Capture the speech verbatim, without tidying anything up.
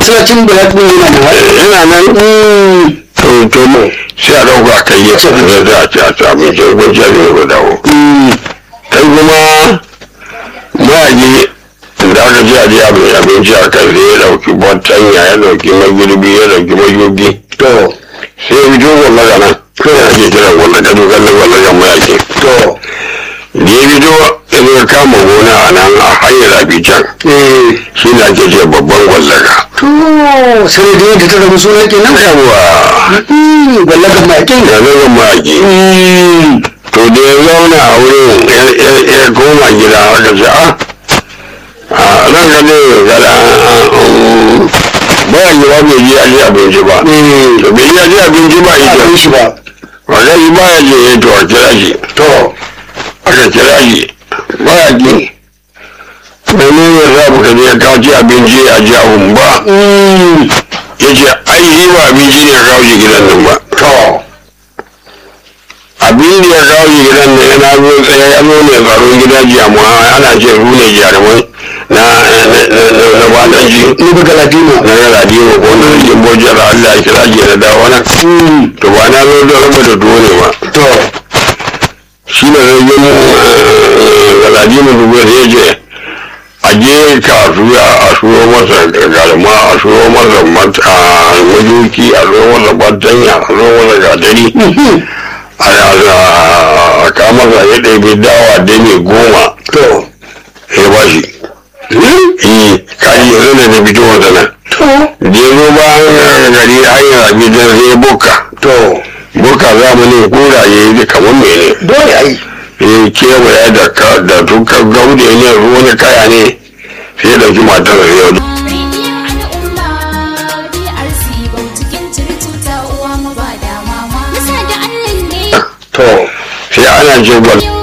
masallacin da ya kuma yana nan ina nan to to mu sai a dauka kai ya ce da za a ci a sami ce gwajiya ne ba dawo kai kuma ma'aji da aka ji a ji abin abinci a kai sai ya dauki bantanya ya dauki magirbi ya dauki majugi to sai ya fito wallaga nan kawai ake kiran wallaga dogon da wallagan mayaki to da ya fito ya zo kama gona a nan a hanyar abican shi na ke ce babban wallaga to sai da yadda ta rabu suna kenan yawa wallagan mayakin wallagan mayaki to da ya zauna a wurin ya koma gida aka ce a a ran ka ne gada ba yi wa bai ji a ji abinci ba to bai ji a ji abinci ba ita shi ba wanda shi ba ya je ya to a kira shi to aka kira shi ba ya ki mene ne za mu kaje ya kawo ci abinci a ji abun ba ya ce ai shi ba abinci ne ya kawo shi gidan nan ba to abin da ya kawo shi gidan nan yana zo tsaye ya zo ne tsaron gidan jama'a ana ce rune jarumai na na badanci ni ba galadima na galadima ko na rikin bojiyar Allah ya kira ke da dawo nan to ba na zo da raba da tuwo ne ba to shi ne rikin galadima dubu da ya ce a je kasuwa a shuro masa garma a shuro masa majuki a shuro masa batanya a shuro masa gatari a kamar da ya ɗaibi dawa da ne goma to ya ba shi yi kaji yanzu da na fito wata nan to da ya zo bayan gari hanyar abidan sai boka to boka zamanin kura ya yi kamar mene dole ai ya kewaya da ka da tukar gaude ne ruwan kaya ne sai ya dauki matar da yau to sai ana ce gwal